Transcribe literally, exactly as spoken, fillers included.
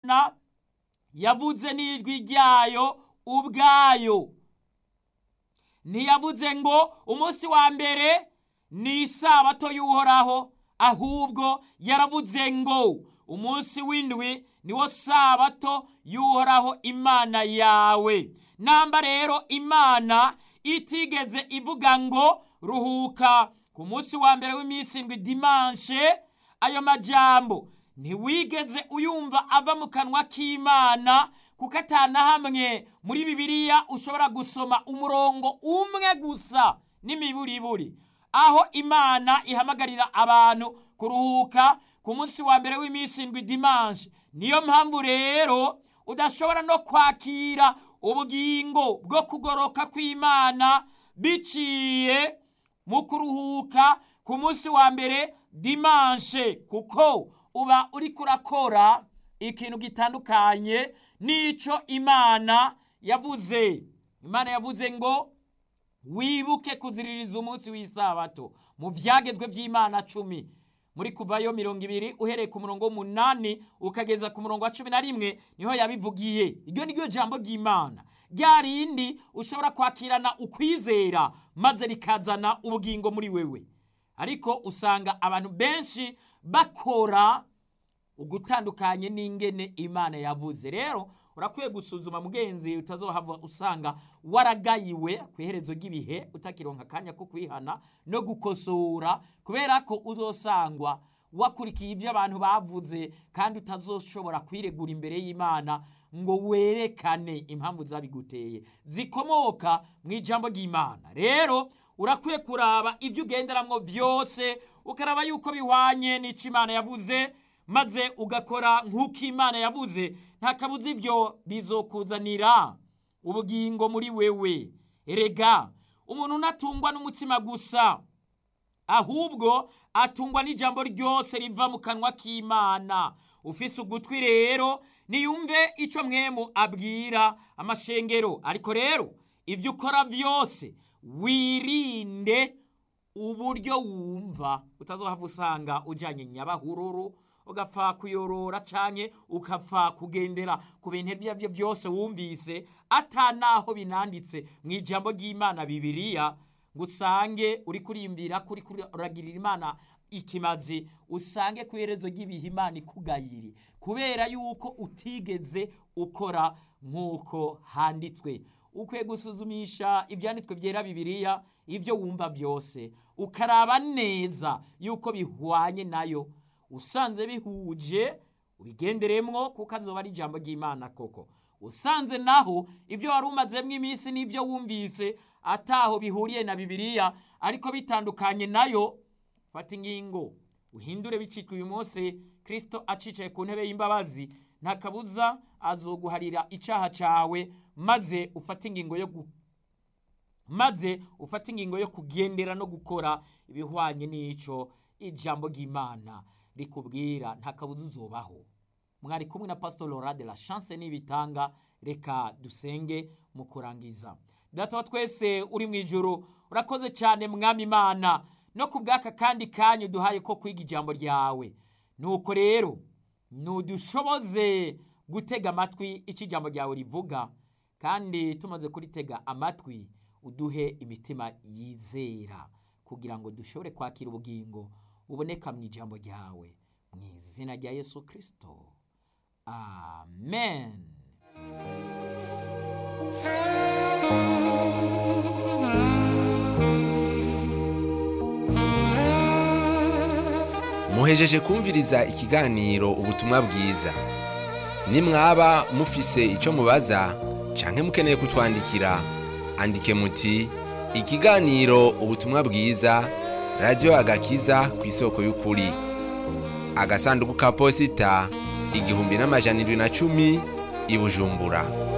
imana yavuze n'ijwi ryayo ubwayo. Ntiyavuze ngo umunsi wa mbere ni isabato y'uhoraho, ahubwo yaravuze ngo umunsi w'indwi niwo sabato y'uhoraho imana yawe. Namba rero imana itigeze ivuga ngo ruhuka ku munsi wa mbere w'iminsi indwi dimanche, ayo majambo ntiwigeze uyumva ava mu kanwa k'Imana, kuko atana hamwe muri Bibiliya ushobora gusoma umurongo umwe gusa n'imiburiburi aho Imana ihamagarira abantu kuruhuka ku munsi wa mbere w'iminsi indwi dimanche. Niyo mpamvu rero udashobora no kwakira ubugingo bwo kugoroka kw'Imana biciye mu kuruhuka ku munsi wa mbere dimanche, kuko uba uri kurakora ikintu gitandukanye n'ico Imana yavuze. Imana yavuze ngo wibuke kuziririza umunsi w'isabato mu vyagezwe vy'Imana cumi, muri Kuvayo mirongo ibiri uhereye ku murongo w'umunani ukageza ku murongo wa cumi na rimwe niho yabivugiye. Iryo niryo jambo ry'Imana ryarindi ushobora kwakirana ukwizera maze rikazana ubugingo muri wewe. Ariko usanga abantu benshi bakora ugutandukanye n'ingene Imana yavuze. Rero urakwiye gusuzuma mugenzi, utazohava usanga waragayiwe kwiherezo ry'ibihe utakironka kanya ko kwihana no gukosora, kubera ko uzosangwa wakurikiye ibyo abantu bavuze kandi utazoshobora kwiregura imbere y'Imana ngo werekane impamvu zabiguteye zikomoka mu ijambo ry'Imana. Rero urakwiye kuraba ibyo ugenderamwo byose ukaraba yuko bihwanye n'ico Imana yavuze, maze ugakora nk'uko Imana yavuze. Nta kabuza ibyo bizokuzanira ubugingo muri wewe. Erega umuntu ntatungwa n'umutima gusa, ahubwo atungwa n'ijambo ryose riva mu kanwa k'Imana. Ufise ugutwi rero niyumve ico mwemu abwira amashengero. Ariko rero ibyo ukora byose wirinde uburyo wumva, utazohava usanga ujanye nyabahururu ugapfa kuyorora canke ukapfa kugendera ku bintu byavyo byose wumvise atanaho binanditse mu ijambo ry'Imana Bibiliya, ngo usange uri kurimbira kuri kuragirira Imana ikimazi, usange kwiherezo ry'ibihe Imana ikugayiri kubera yuko utigeze ukora nk'uko handitswe. Ukwiye gusuzumisha ibyanditswe byera Bibiliya, ibyo wumva byose ukaraba neza yuko bihwanye nayo. Usanze bihuje ubigenderemwo kuko azoba ari ijambo ry'Imana koko. Usanze naho ibyo wari umazemwo iminsi n'ibyo wumvise ataho bihuriye na Bibiliya ariko bitandukanye nayo, fata ingingo uhindure bicitwa uyu munsi Kristo acicaye ku ntebe y'imbabazi. Nta kabuza azoguharira icaha cawe, maze ufata ingingo yo gu... maze ufata ingingo yo kugendera no gukora ibihwanye n'ico ijambo ry'Imana rikubwira. Nta kabuza uzobaho. Mwari kumwe na Pastor Laurent de la Chance n'ibitanga. Reka dusenge mu kurangiza. Data wa twese uri mu ijuru, urakoze cyane mwami Imana no kubwaka kandi kanyu duhaye ko kwiga ijambo ryawe. Nuko rero nudushoboze gutega amatwi iki jambo ryawe rivuga, kandi tumaze kuritega amatwi uduhe imitima yizera kugira ngo dushobore kwakira ubugingo uboneka mu ijambo ryawe, mu izina rya Yesu Kristo, amen. Muhejeje kumviriza ikiganiro ubutumwa bwiza. Nimwaba mufise ico mubaza canke mukeneye kutwandikira, andike muti ikiganiro ubutumwa bwiza, Radio Agakiza ku isoko y'ukuri, agasanduku ka posita igihumbi n'amajana indwi na cumi i Bujumbura.